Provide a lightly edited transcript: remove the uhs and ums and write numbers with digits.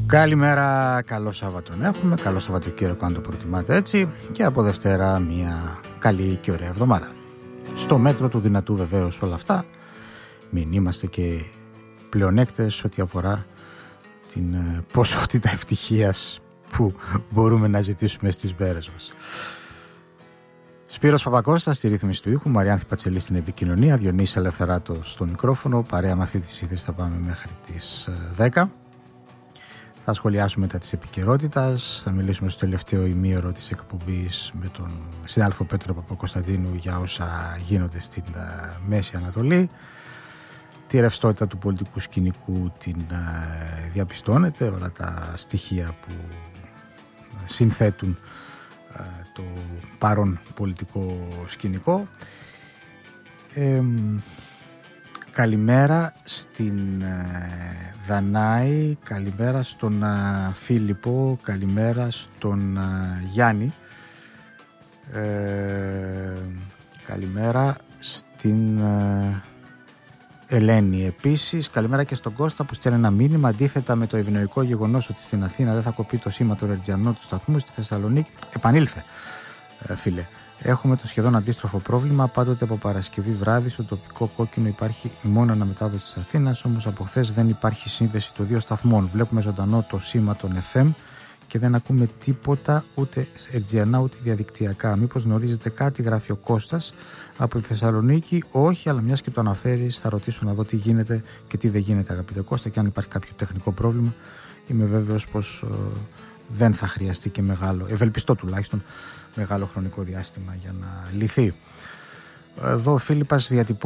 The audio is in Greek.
Καλημέρα, καλό Σάββατο έχουμε, καλό Σαββατοκύριακο αν το προτιμάτε έτσι, και από Δευτέρα μια καλή και ωραία εβδομάδα. Στο μέτρο του δυνατού βεβαίως όλα αυτά, μην είμαστε και πλεονέκτες ό,τι αφορά την ποσότητα ευτυχίας που μπορούμε να ζητήσουμε στις μέρες μας. Σπύρος Παπακώστας στη ρύθμιση του ήχου, Μαριάνθη Πατσελή στην επικοινωνία, Διονύσης Ελευθεράτο στο μικρόφωνο. Παρέα με αυτή τη σύνδεση θα πάμε μέχρι τις 10. Θα σχολιάσουμε μετά της επικαιρότητας, θα μιλήσουμε στο τελευταίο ημίωρο της εκπομπής με τον συνάδελφο Πέτρο Παπακοσταντίνου για όσα γίνονται στην Μέση Ανατολή. Τη ρευστότητα του πολιτικού σκηνικού την διαπιστώνετε, όλα τα στοιχεία που συνθέτουν το παρόν πολιτικό σκηνικό. Καλημέρα στην Δανάη, καλημέρα στον Φίλιππο, καλημέρα στον Γιάννη, καλημέρα στην Ελένη επίσης, καλημέρα και στον Κώστα που στέλνει ένα μήνυμα. Αντίθετα με το ευνοϊκό γεγονός ότι στην Αθήνα δεν θα κοπεί το σήμα των Ερτζιανών του σταθμού, στη Θεσσαλονίκη επανήλθε, φίλε. Έχουμε το σχεδόν αντίστροφο πρόβλημα. Πάντοτε από Παρασκευή βράδυ στο τοπικό κόκκινο υπάρχει η μόνη αναμετάδοση της Αθήνας, όμως από χθες δεν υπάρχει σύνδεση των δύο σταθμών. Βλέπουμε ζωντανό το σήμα των FM και δεν ακούμε τίποτα ούτε ερτζιανά ούτε διαδικτυακά. Μήπως γνωρίζετε κάτι, γράφει ο Κώστας από τη Θεσσαλονίκη. Όχι, αλλά μιας και το αναφέρεις, θα ρωτήσω να δω τι γίνεται και τι δεν γίνεται, αγαπητέ Κώστα, και αν υπάρχει κάποιο τεχνικό πρόβλημα. Είμαι βέβαιος πως δεν θα χρειαστεί και μεγάλο, ευελπιστώ τουλάχιστον, μεγάλο χρονικό διάστημα για να λυθεί. Εδώ ο Φίλιππας διατυπώνει